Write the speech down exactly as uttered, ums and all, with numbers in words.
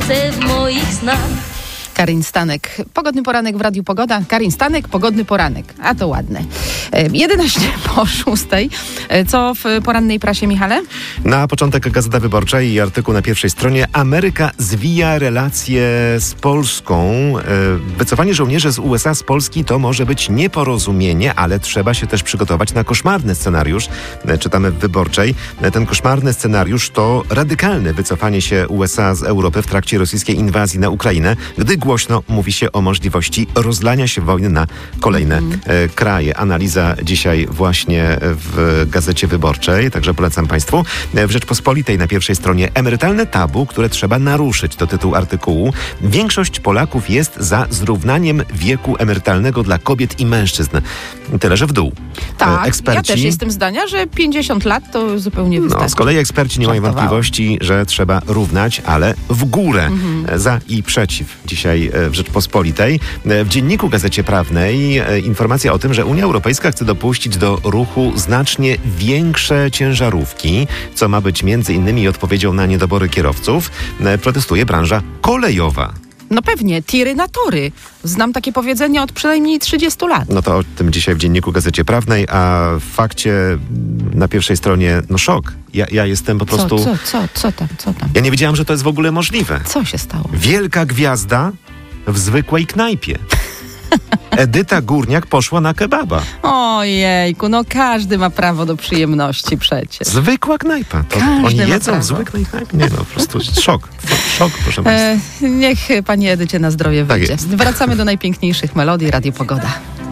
słońce w moich snach. Karin Stanek. Pogodny poranek w Radiu Pogoda. Karin Stanek, pogodny poranek. A to ładne. jedenaście po szóstej. Co w porannej prasie, Michale? Na początek Gazeta Wyborcza i artykuł na pierwszej stronie. Ameryka zwija relacje z Polską. Wycofanie żołnierzy z U S A z Polski to może być nieporozumienie, ale trzeba się też przygotować na koszmarny scenariusz. Czytamy w Wyborczej. Ten koszmarny scenariusz to radykalne wycofanie się U S A z Europy w trakcie rosyjskiej inwazji na Ukrainę, gdy głośno mówi się o możliwości rozlania się wojny na kolejne mm. e, kraje. Analiza dzisiaj właśnie w Gazecie Wyborczej, także polecam Państwu. W Rzeczpospolitej na pierwszej stronie emerytalne tabu, które trzeba naruszyć, to tytuł artykułu. Większość Polaków jest za zrównaniem wieku emerytalnego dla kobiet i mężczyzn. Tyle, że w dół. Tak, eksperci, ja też jestem zdania, że pięćdziesiąt lat to zupełnie wystarczy. No, z kolei eksperci nie mają wątpliwości, że trzeba równać, ale w górę. Mhm. Za i przeciw. Dzisiaj w Rzeczpospolitej. W Dzienniku Gazecie Prawnej informacja o tym, że Unia Europejska chce dopuścić do ruchu znacznie większe ciężarówki, co ma być między innymi odpowiedzią na niedobory kierowców. Protestuje branża kolejowa. No pewnie, tiry na tory. Znam takie powiedzenie od przynajmniej trzydziestu lat. No to o tym dzisiaj w Dzienniku Gazecie Prawnej, a w Fakcie na pierwszej stronie, no szok. Ja, ja jestem po prostu... Co, co, co, co tam, co tam? Ja nie wiedziałam, że to jest w ogóle możliwe. Co się stało? Wielka gwiazda w zwykłej knajpie. Edyta Górniak poszła na kebaba. Ojejku, no każdy ma prawo do przyjemności przecież. Zwykła knajpa. To oni jedzą prawo. w zwykłej knajpie? Nie no, po prostu szok. Szok, proszę Państwa. E, niech Pani Edycie na zdrowie wyjdzie. Tak jest. Wracamy do najpiękniejszych melodii. Radio Pogoda.